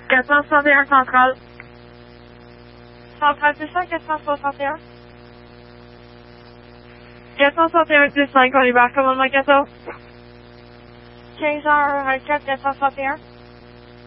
461 centrale. Centrale 200, 461. 461 on débarque, commandement 14. 15h24, 461.